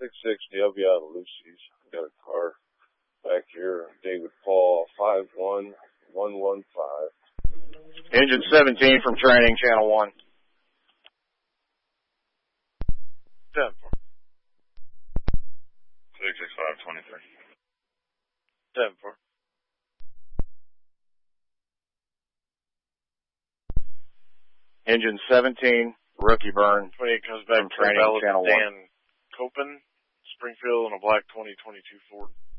660, I'll be out of Lucy's. Got a car back here. David Paul, 51115. Engine 17 from training, channel 1. 10-4. 66523. 10-4. Engine 17, rookie burn. 28 comes back from training, channel 1. Dan Copen, Springfield, in a black 2022 Ford.